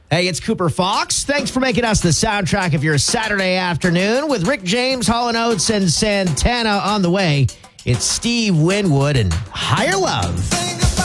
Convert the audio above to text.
Hey, it's Cooper Fox. Thanks for making us the soundtrack of your Saturday afternoon. With Rick James, Hall & Oates, and Santana on the way, it's Steve Winwood and Higher Love.